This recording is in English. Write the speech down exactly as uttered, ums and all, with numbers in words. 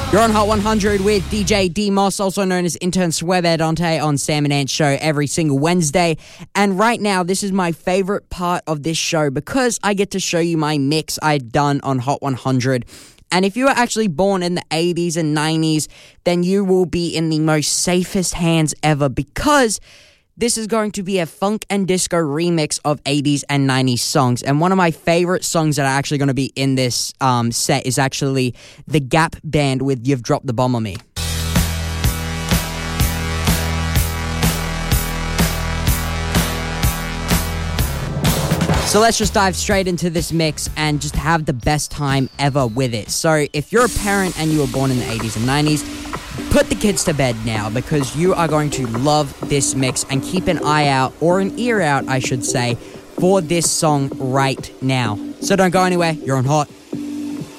You're on Hot one hundred with D J D-Moss, also known as Intern Sweber Dante on Sam and Ant Show every single Wednesday. And right now, this is my favorite part of this show because I get to show you my mix I've done on Hot one hundred. And if you were actually born in the eighties and nineties, then you will be in the most safest hands ever because this is going to be a funk and disco remix of eighties and nineties songs. And one of my favorite songs that are actually going to be in this um, set is actually the Gap Band with You've Dropped the Bomb on Me. So let's just dive straight into this mix and just have the best time ever with it. So if you're a parent and you were born in the eighties and nineties, put the kids to bed now because you are going to love this mix, and keep an eye out, or an ear out, I should say, for this song right now. So don't go anywhere. You're on Hot